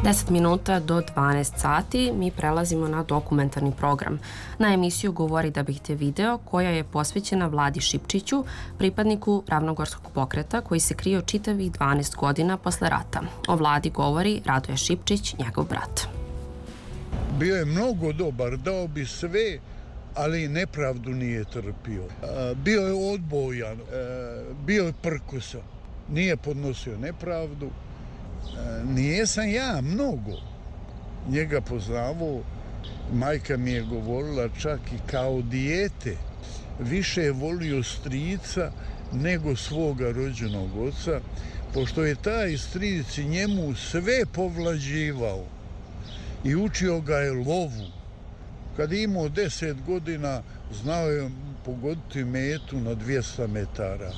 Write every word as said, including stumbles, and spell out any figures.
deset minuta do dvanaest sati mi prelazimo na dokumentarni program. Na emisiju Govori da bih te video, koja je posvećena Vladi Šipčiću, pripadniku Ravnogorskog pokreta koji se krio čitavih dvanaest godina posle rata. O Vladi govori Radoje Šipčić, njegov brat. Bio je mnogo dobar, dao bi sve, ali nepravdu nije trpio. Bio je odbojan, bio je prkusa, nije podnosio nepravdu. Nijesam ja mnogo njega poznavao, majka mi je govorila čak i kao dijete. Više je volio strica nego svoga rođenog oca, pošto je taj stric njemu sve povlađivao i učio ga je lovu. Kad je imao deset godina, znao je pogoditi metu na dvjesto metara.